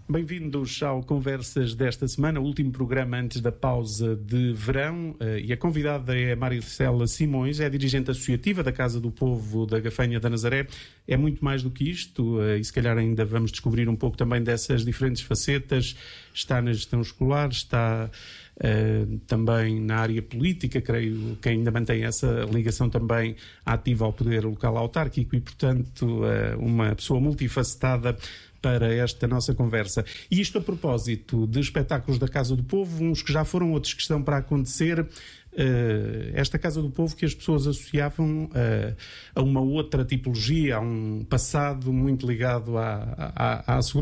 Bem-vindos ao Conversas desta semana, o último programa antes da pausa de verão, e a convidada é Maricela Simões, é dirigente associativa da Casa do Povo da Gafanha da Nazaré. É muito mais do que isto, e se calhar ainda vamos descobrir um pouco também dessas diferentes facetas. Está na gestão escolar, está também na área política, creio que ainda mantém essa ligação também ativa ao poder local autárquico e, portanto, uma pessoa multifacetada para esta nossa conversa. E isto a propósito de espetáculos da Casa do Povo, uns que já foram, outros que estão para acontecer. Esta Casa do Povo que as pessoas associavam a uma outra tipologia, a um passado muito ligado à segurança